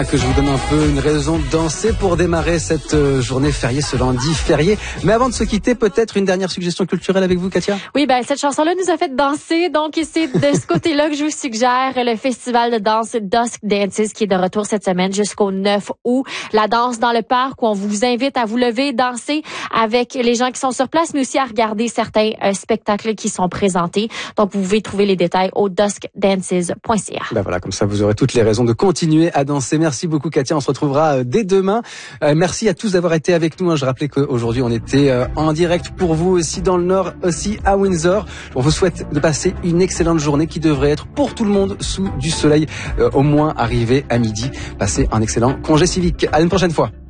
Que je vous donne un peu une raison de danser pour démarrer cette journée fériée, ce lundi férié. Mais avant de se quitter, peut-être une dernière suggestion culturelle avec vous, Katia? Oui, cette chanson-là nous a fait danser. Donc, c'est de ce côté-là que je vous suggère le festival de danse Dusk Dances qui est de retour cette semaine jusqu'au 9 août. La danse dans le parc où on vous invite à vous lever, danser avec les gens qui sont sur place, mais aussi à regarder certains spectacles qui sont présentés. Donc, vous pouvez trouver les détails au duskdances.ca. Voilà, comme ça, vous aurez toutes les raisons de continuer à danser. Merci beaucoup, Katia. On se retrouvera dès demain. Merci à tous d'avoir été avec nous. Je rappelais qu'aujourd'hui, on était en direct pour vous aussi dans le Nord, aussi à Windsor. On vous souhaite de passer une excellente journée qui devrait être pour tout le monde sous du soleil, au moins arrivé à midi. Passez un excellent congé civique. À une prochaine fois.